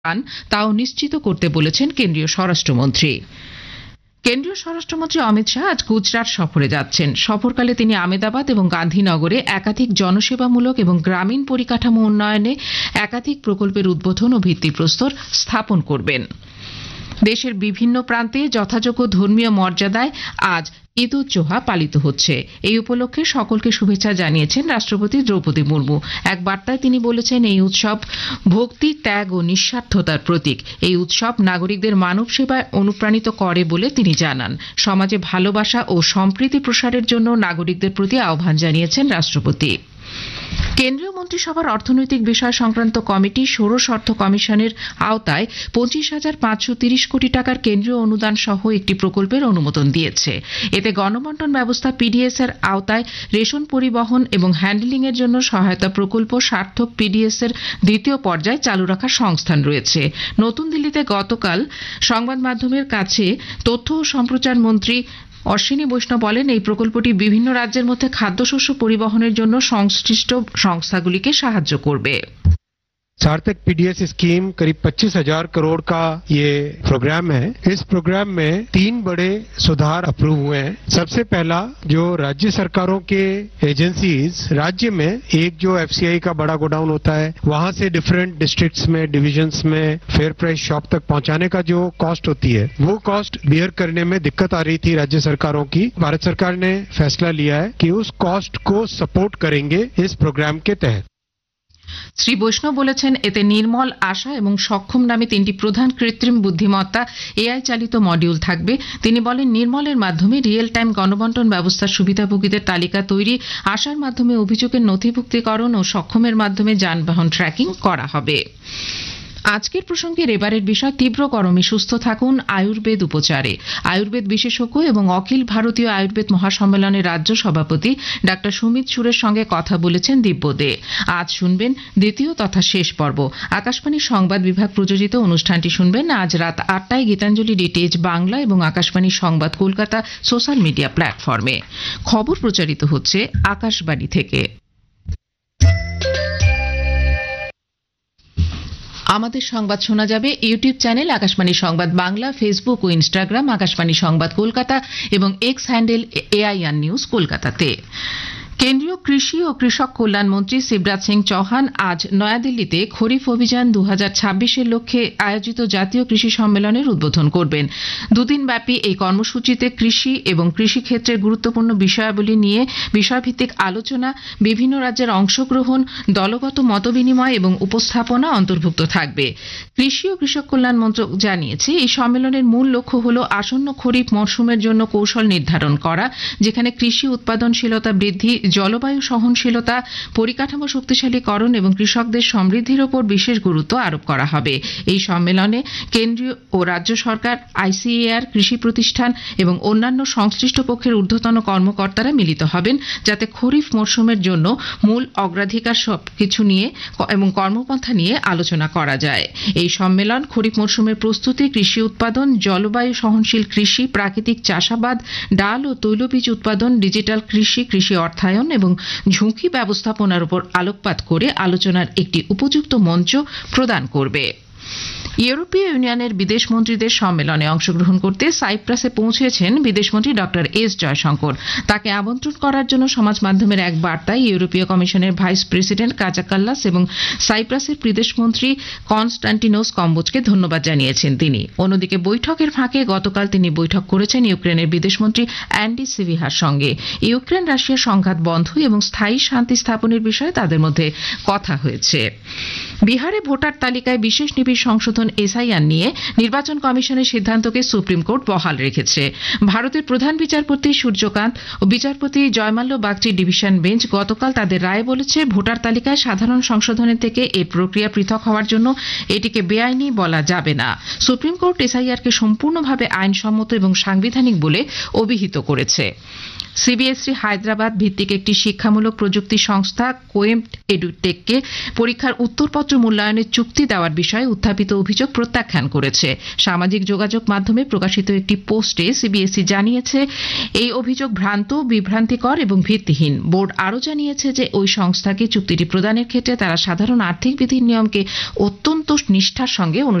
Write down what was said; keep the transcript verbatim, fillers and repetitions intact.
পান তাও নিশ্চিত করতে বলেছেন কেন্দ্রীয় স্বরাষ্ট্রমন্ত্রী। কেন্দ্রীয় স্বরাষ্ট্রমন্ত্রী অমিত শাহ আজ গুজরাট সফরে যাচ্ছেন। সফরকালে তিনি আহমেদাবাদ এবং গান্ধীনগরে একাধিক জনসেবামূলক এবং গ্রামীণ পরিকাঠামো উন্নয়নে একাধিক প্রকল্পের উদ্বোধন ও ভিত্তিপ্রস্তর স্থাপন করবেন। দেশের বিভিন্ন প্রান্তে যথাযোগ্য ধর্মীয় মর্যাদায় আজ ঈদ উজ জোহা পালিত হচ্ছে। এই উপলক্ষে সকলকে শুভেচ্ছা জানিয়েছেন রাষ্ট্রপতি দ্রৌপদী মুর্মু। এক বার্তায় তিনি বলেছেন, এই উৎসব ভক্তি, ত্যাগ ও নিঃস্বার্থতার প্রতীক। এই উৎসব নাগরিকদের মানব সেবায় অনুপ্রাণিত করে বলে তিনি জানান। সমাজে ভালোবাসা ও সম্প্রীতি প্রসারের জন্য নাগরিকদের প্রতি আহ্বান জানিয়েছেন রাষ্ট্রপতি। কেন্দ্রীয় মন্ত্রিসভার অর্থনৈতিক বিষয় সংক্রান্ত কমিটি ষোড়শ অর্থ কমিশনের আওতায় পঁচিশ হাজার পাঁচশো তিরিশ কোটি টাকার কেন্দ্রীয় অনুদান সহ একটি প্রকল্পের অনুমোদন দিয়েছে। এতে গণবন্টন ব্যবস্থা পিডিএস এর আওতায় রেশন পরিবহন এবং হ্যান্ডলিং এর জন্য সহায়তা প্রকল্প সার্থক পিডিএস এর দ্বিতীয় পর্যায়ে চালু রাখার সংস্থান রয়েছে। নতুন দিল্লিতে গতকাল সংবাদ মাধ্যমের কাছে তথ্য ও সম্প্রচার মন্ত্রী অশ্বিনী বৈষ্ণব বলেন, এই প্রকল্পটি বিভিন্ন রাজ্যের মধ্যে খাদ্যশস্য পরিবহনের জন্য সংশ্লিষ্ট সংস্থাগুলিকে সাহায্য করবে। सार्थक पीडीएस स्कीम करीब पच्चीस हजार करोड़ का ये प्रोग्राम है। इस प्रोग्राम में तीन बड़े सुधार अप्रूव हुए हैं। सबसे पहला, जो राज्य सरकारों के एजेंसीज राज्य में एक जो एफसीआई का बड़ा गोडाउन होता है, वहां से डिफरेंट डिस्ट्रिक्ट्स में, डिविजन्स में फेयर प्राइस शॉप तक पहुंचाने का जो कॉस्ट होती है, वो कॉस्ट बियर करने में दिक्कत आ रही थी राज्य सरकारों की। भारत सरकार ने फैसला लिया है कि उस कॉस्ट को सपोर्ट करेंगे इस प्रोग्राम के तहत। শ্রী বৈষ্ণব বলেছেন, এতে নির্মল, আশা এবং সক্ষম নামে তিনটি প্রধান কৃত্রিম বুদ্ধিমত্তা এআই চালিত মডিউল থাকবে। তিনি বলেন, নির্মলের মাধ্যমে রিয়েল টাইম গণবন্টন ব্যবস্থার সুবিধাভোগীদের তালিকা তৈরি, আশার মাধ্যমে অভিযোগের নথিভুক্তিকরণ ও সক্ষমের মাধ্যমে যানবাহন ট্র্যাকিং করা হবে। আজকের প্রসঙ্গের এবারের বিষয়, তীব্র গরমে সুস্থ থাকুন আয়ুর্বেদ উপচারে। আয়ুর্বেদ বিশেষজ্ঞ এবং অখিল ভারতীয় আয়ুর্বেদ মহাসম্মেলনের রাজ্য সভাপতি ডাক্তার সুমিত সুরের সঙ্গে কথা বলেছেন দিব্য দে। আজ শুনবেন দ্বিতীয় তথা শেষ পর্ব। আকাশবাণীর সংবাদ বিভাগ প্রযোজিত অনুষ্ঠানটি শুনবেন আজ রাত আটটায় গীতাঞ্জলি ডিটিএইচ বাংলা এবং আকাশবাণীর সংবাদ কলকাতা সোশ্যাল মিডিয়া প্ল্যাটফর্মে। খবর প্রচারিত হচ্ছে আকাশবাণী থেকে। আমাদের সংবাদ শোনা যাবে ইউটিউব চ্যানেল আকাশবাণী সংবাদ বাংলা, ফেসবুক ও ইনস্টাগ্রাম আকাশবাণী সংবাদ কলকাতা এবং এক্স হ্যান্ডেল এআইআর নিউজ কলকাতাতে। কেন্দ্রীয় কৃষি ও কৃষক কল্যাণ মন্ত্রী শিবরাজ সিং চৌহান আজ নয়াদিল্লিতে খরিফ অভিযান দু হাজার ছাব্বিশের লক্ষ্যে আয়োজিত জাতীয় কৃষি সম্মেলনের উদ্বোধন করবেন। দুদিন ব্যাপী এই কর্মসূচিতে কৃষি এবং কৃষিক্ষেত্রের গুরুত্বপূর্ণ বিষয়াবলী নিয়ে বিষয়ভিত্তিক আলোচনা, বিভিন্ন রাজ্যের অংশগ্রহণ, দলগত মতবিনিময় এবং উপস্থাপনা অন্তর্ভুক্ত থাকবে। কৃষি ও কৃষক কল্যাণ মন্ত্রক জানিয়েছে, এই সম্মেলনের মূল লক্ষ্য হল আসন্ন খরিফ মরশুমের জন্য কৌশল নির্ধারণ করা, যেখানে কৃষি উৎপাদনশীলতা বৃদ্ধি, জলবায়ু সহনশীলতা, পরিকাঠামো শক্তিশালীকরণ এবং কৃষকদের সমৃদ্ধির ওপর বিশেষ গুরুত্ব আরোপ করা হবে। এই সম্মেলনে কেন্দ্রীয় ও রাজ্য সরকার, আইসিএআর, কৃষি প্রতিষ্ঠান এবং অন্যান্য সংশ্লিষ্ট পক্ষের ঊর্ধ্বতন কর্মকর্তারা মিলিত হবেন, যাতে খরিফ মরশুমের জন্য মূল অগ্রাধিকার সবকিছু নিয়ে এবং কর্মপন্থা নিয়ে আলোচনা করা যায়। এই সম্মেলন খরিফ মরশুমের প্রস্তুতি, কৃষি উৎপাদন, জলবায়ু সহনশীল কৃষি, প্রাকৃতিক চাষাবাদ, ডাল ও তৈলবীজ উৎপাদন, ডিজিটাল কৃষি, কৃষি অর্থায়ন এবং ঝুঁকি ব্যবস্থাপনার উপর আলোকপাত করে আলোচনার একটি উপযুক্ত মঞ্চ প্রদান করবে। ইউরোপীয় ইউনিয়নের বিদেশ মন্ত্রীদের সম্মেলনে অংশগ্রহণ করতে সাইপ্রাসে পৌঁছেছেন বিদেশমন্ত্রী ডক্টর এস জয়শঙ্কর। তাকে আমন্ত্রণ করার জন্য সমাজ মাধ্যমের এক বার্তায় ইউরোপীয় কমিশনের ভাইস প্রেসিডেন্ট কাজা কাল্লাস এবং সাইপ্রাসের বিদেশমন্ত্রী কনস্টান্টিনোস কম্বোজকে ধন্যবাদ জানিয়েছেন তিনি। অন্যদিকে বৈঠকের ফাঁকে গতকাল তিনি বৈঠক করেছেন ইউক্রেনের বিদেশমন্ত্রী অ্যান্ডি সিভিহার সঙ্গে। ইউক্রেন রাশিয়া সংঘাত বন্ধ এবং স্থায়ী শান্তি স্থাপনের বিষয়ে তাদের মধ্যে কথা হয়েছে। বিহারে ভোটার তালিকায় বিশেষ নিবিড় সংশোধন এসআইআর নিয়ে নির্বাচন কমিশনের সিদ্ধান্তকে সুপ্রিম কোর্ট বহাল রেখেছে। ভারতের প্রধান বিচারপতি সূর্যকান্ত ও বিচারপতি জয়মাল্য বাগচির ডিভিশন বেঞ্চ গতকাল তাদের রায়ে বলেছে, ভোটার তালিকায় সাধারণ সংশোধনের থেকে এই প্রক্রিয়া পৃথক হওয়ার জন্য এটিকে বেআইনি বলা যাবে না। সুপ্রিম কোর্ট এসআইআরকে সম্পূর্ণভাবে আইনসম্মত এবং সাংবিধানিক বলে অভিহিত করেছে। সিবিএসই হায়দ্রাবাদ ভিত্তিক একটি শিক্ষামূলক প্রযুক্তি সংস্থা কোয়েম্ট এডুটেককে পরীক্ষার উত্তরপত্র মূল্যায়নের চুক্তি দেওয়ার বিষয়ে উত্থাপিত অভিযোগ প্রত্যাখ্যান করেছে। সামাজিক যোগাযোগ মাধ্যমে প্রকাশিত একটি পোস্টে সিবিএসই জানিয়েছে এই অভিযোগ ভ্রান্ত, বিভ্রান্তিকর এবং ভিত্তিহীন। বোর্ড আরও জানিয়েছে যে ওই সংস্থাকে চুক্তিটি প্রদানের ক্ষেত্রে তারা সাধারণ আর্থিক বিধির নিয়মকে অত্যন্ত নিষ্ঠার সঙ্গে